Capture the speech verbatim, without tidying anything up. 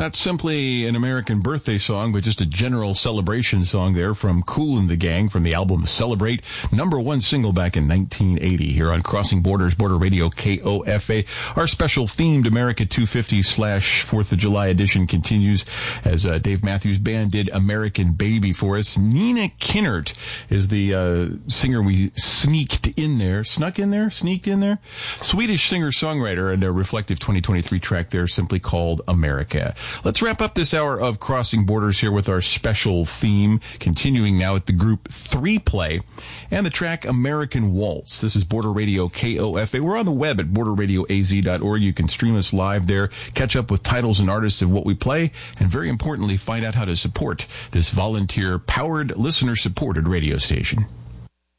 Not simply an American birthday song, but just a general celebration song there from Kool and the Gang from the album Celebrate. Number one single back in nineteen eighty here on Crossing Borders, Border Radio K O F A. Our special themed America two fifty slash fourth of July edition continues as uh, Dave Matthews Band did American Baby for us. Nina Kinnert is the uh, singer we sneaked in there. Snuck in there? Sneaked in there? Swedish singer-songwriter and a reflective twenty twenty-three track there simply called America. Let's wrap up this hour of Crossing Borders here with our special theme, continuing now at the group three Play and the track American Waltz. This is Border Radio K O F A. We're on the web at border radio a z dot org. You can stream us live there, catch up with titles and artists of what we play, and very importantly, find out how to support this volunteer-powered, listener-supported radio station.